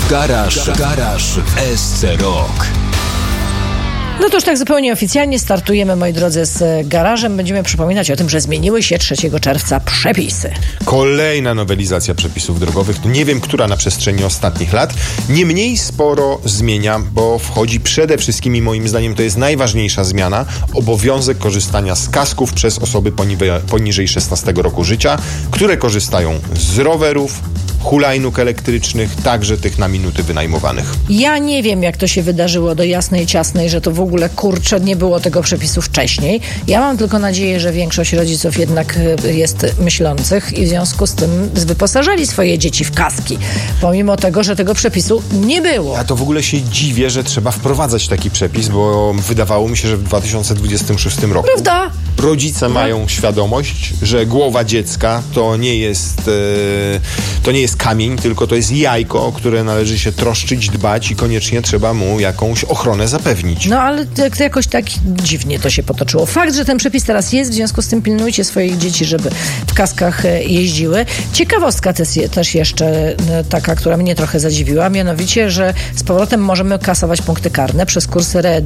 Garaż w SC Rock. No to już tak zupełnie oficjalnie startujemy, moi drodzy, z garażem. Będziemy przypominać o tym, że zmieniły się 3 czerwca przepisy. Kolejna nowelizacja przepisów drogowych. Nie wiem, która na przestrzeni ostatnich lat. Niemniej sporo zmienia, bo wchodzi przede wszystkim, i moim zdaniem to jest najważniejsza zmiana, obowiązek korzystania z kasków przez osoby poniżej 16 roku życia, które korzystają z rowerów, hulajnóg elektrycznych, także tych na minuty wynajmowanych. Ja nie wiem, jak to się wydarzyło do jasnej ciasnej, że to w ogóle, kurczę, nie było tego przepisu wcześniej. Ja mam tylko nadzieję, że większość rodziców jednak jest myślących i w związku z tym wyposażali swoje dzieci w kaski, pomimo tego, że tego przepisu nie było. Ja to w ogóle się dziwię, że trzeba wprowadzać taki przepis, bo wydawało mi się, że w 2026 roku Prawda? rodzice mają świadomość, że głowa dziecka to nie jest kamień, tylko to jest jajko, o które należy się troszczyć, dbać i koniecznie trzeba mu jakąś ochronę zapewnić. No ale jakoś tak dziwnie to się potoczyło. Fakt, że ten przepis teraz jest, w związku z tym pilnujcie swoich dzieci, żeby w kaskach jeździły. Ciekawostka też jeszcze taka, która mnie trochę zadziwiła, mianowicie, że z powrotem możemy kasować punkty karne przez kursy